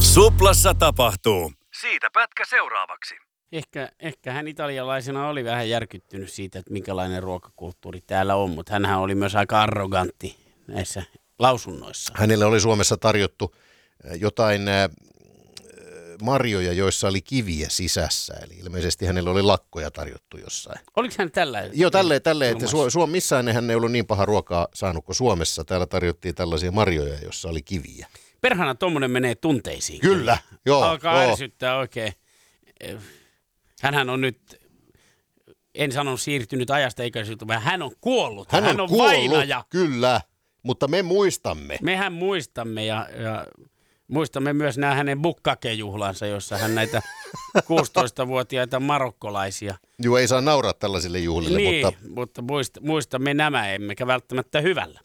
Suplassa tapahtuu. Siitä pätkä seuraavaksi. Ehkä hän italialaisena oli vähän järkyttynyt siitä, että minkälainen ruokakulttuuri täällä on, mutta hänhän oli myös aika arrogantti näissä lausunnoissa. Hänelle oli Suomessa tarjottu jotain marjoja, joissa oli kiviä sisässä, eli ilmeisesti hänelle oli lakkoja tarjottu jossain. Oliko hän tällä? Joo, tälleen, että missään hän ei ollut niin paha ruokaa saanut kuin Suomessa. Täällä tarjottiin tällaisia marjoja, joissa oli kiviä. Perhana tommonen menee tunteisiin. Kyllä, joo. Alkaa ärsyttää oikein. Hänhän on nyt, en sano siirtynyt ajasta eikä vaan hän on kuollut. Hän on vainaja. Kyllä, mutta me muistamme. Mehän muistamme ja muistamme myös nämä hänen bukkakejuhlansa, jossa hän näitä 16-vuotiaita marokkolaisia. Joo, ei saa nauraa tällaisille juhlille. Niin, mutta muistamme nämä, emmekä välttämättä hyvällä.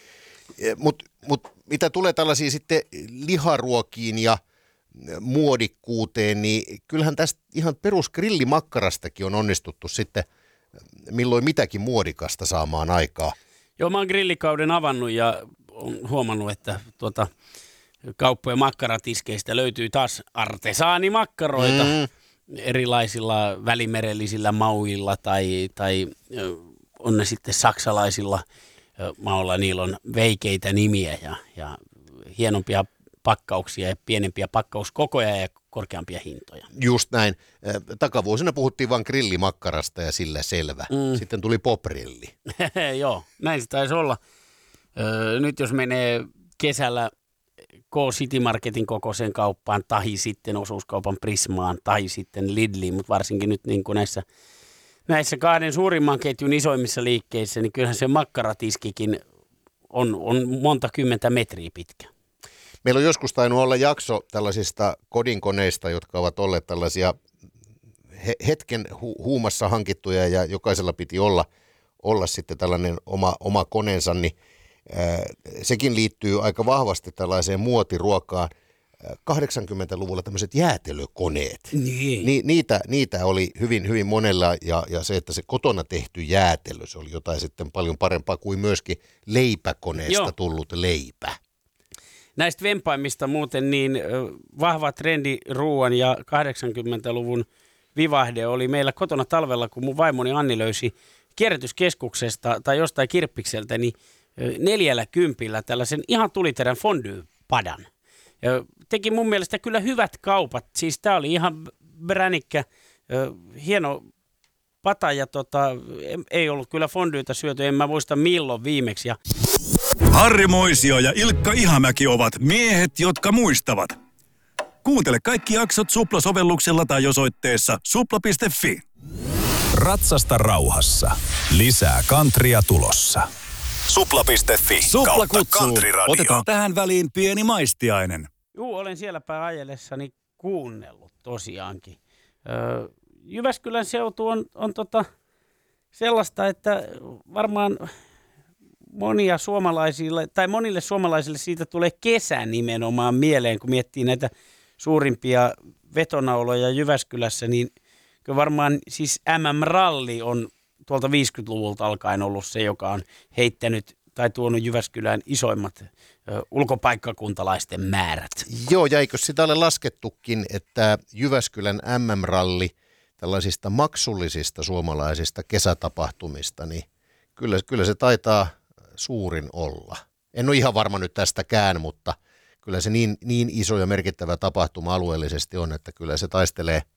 Mutta mitä tulee tällaisiin sitten liharuokiin ja muodikkuuteen, niin kyllähän tästä ihan perusgrillimakkarastakin on onnistuttu sitten milloin mitäkin muodikasta saamaan aikaa. Joo, mä oon grillikauden avannut ja on huomannut, että kauppojen makkaratiskeistä löytyy taas artesaanimakkaroita erilaisilla välimerellisillä mauilla tai on ne sitten saksalaisilla mauilla. Niillä on veikeitä nimiä ja hienompia pakkauksia ja pienempiä pakkauskokoja ja korkeampia hintoja. Just näin. Takavuosina puhuttiin vain grillimakkarasta ja sillä selvä. Sitten tuli popgrilli. Joo, näin se taisi olla. Nyt jos menee kesällä K-City Marketin kokoiseen kauppaan, tai sitten osuuskaupan Prismaan, tai sitten Lidliin, mutta varsinkin nyt niin kuin näissä kahden suurimman ketjun isoimmissa liikkeissä, niin kyllähän se makkaratiskikin on monta kymmentä metriä pitkä. Meillä on joskus tainnut olla jakso tällaisista kodinkoneista, jotka ovat olleet tällaisia hetken huumassa hankittuja ja jokaisella piti olla sitten tällainen oma koneensa, niin sekin liittyy aika vahvasti tällaiseen muotiruokaan. 80-luvulla tämmöiset jäätelökoneet, niitä oli hyvin, hyvin monella ja se, että se kotona tehty jäätelö, se oli jotain sitten paljon parempaa kuin myöskin leipäkoneesta tullut leipä. Näistä vempaimista muuten niin vahva trendi ruoan ja 80-luvun vivahde oli meillä kotona talvella, kun mun vaimoni Anni löysi kierrätyskeskuksesta tai jostain kirppikseltä, niin 40 tällaisen ihan tuliterän fondue-padan. Ja teki mun mielestä kyllä hyvät kaupat. Siis tää oli ihan bränikkä, hieno pata ja ei ollut kyllä fondyitä syöty. En mä muista milloin viimeksi. Harri Moisio ja Ilkka Ihamäki ovat miehet, jotka muistavat. Kuuntele kaikki jaksot Supla-sovelluksella tai osoitteessa supla.fi. Ratsasta rauhassa. Lisää countrya tulossa. Supla.fi Supla kautta countryradio. Otetaan tähän väliin pieni maistiainen. Olen siellä päin ajellessani kuunnellut tosiaankin. Jyväskylän seutu on sellaista, että varmaan monille suomalaisille siitä tulee kesä nimenomaan mieleen, kun miettii näitä suurimpia vetonauloja Jyväskylässä, niin kyllä varmaan siis MM-ralli on tuolta 50-luvulta alkaen ollut se, joka on heittänyt tai tuonut Jyväskylään isoimmat ulkopaikkakuntalaisten määrät. Joo, ja eikö sitä ole laskettukin, että Jyväskylän MM-ralli tällaisista maksullisista suomalaisista kesätapahtumista, niin kyllä se taitaa suurin olla. En ole ihan varma nyt tästäkään, mutta kyllä se niin iso ja merkittävä tapahtuma alueellisesti on, että kyllä se taistelee